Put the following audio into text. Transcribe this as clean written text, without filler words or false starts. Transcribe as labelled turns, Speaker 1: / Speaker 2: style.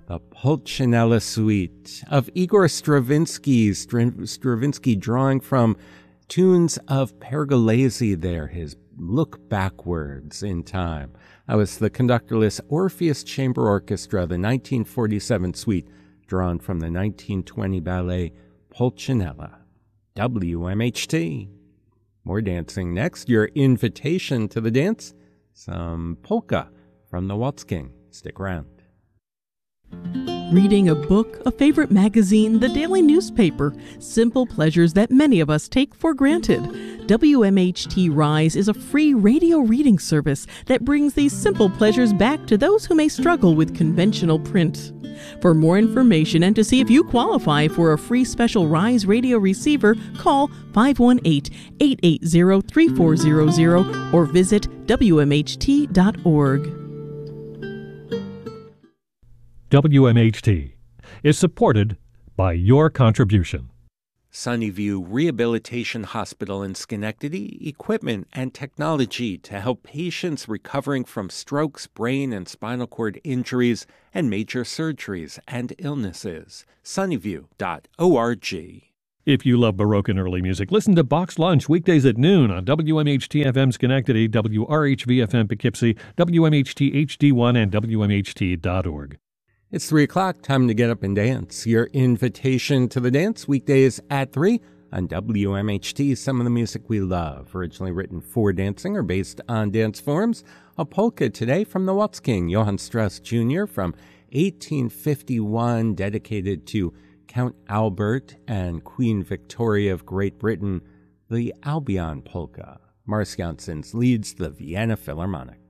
Speaker 1: The Pulcinella Suite of Igor Stravinsky drawing from tunes of Pergolesi there, his look backwards in time. That was the conductorless Orpheus Chamber Orchestra, the 1947 suite, drawn from the 1920 ballet Pulcinella. WMHT. More dancing next. Your invitation to the dance, some polka from the Waltz King. Stick around.
Speaker 2: Reading a book, a favorite magazine, the daily newspaper, simple pleasures that many of us take for granted. WMHT Rise is a free radio reading service that brings these simple pleasures back to those who may struggle with conventional print. For more information and to see if you qualify for a free special Rise radio receiver, call 518-880-3400 or visit WMHT.org.
Speaker 3: WMHT is supported by your contribution.
Speaker 1: Sunnyview Rehabilitation Hospital in Schenectady, equipment and technology to help patients recovering from strokes, brain and spinal cord injuries, and major surgeries and illnesses. Sunnyview.org.
Speaker 3: If you love Baroque and early music, listen to Box Lunch weekdays at noon on WMHT-FM Schenectady, WRHV-FM Poughkeepsie, WMHT HD1, and WMHT.org.
Speaker 1: It's 3 o'clock, time to get up and dance. Your invitation to the dance, weekdays at 3 on WMHT. Some of the music we love, originally written for dancing or based on dance forms. A polka today from the Waltz King, Johann Strauss Jr. from 1851, dedicated to Count Albert and Queen Victoria of Great Britain, the Albion Polka. Morris Janssens leads the Vienna Philharmonic.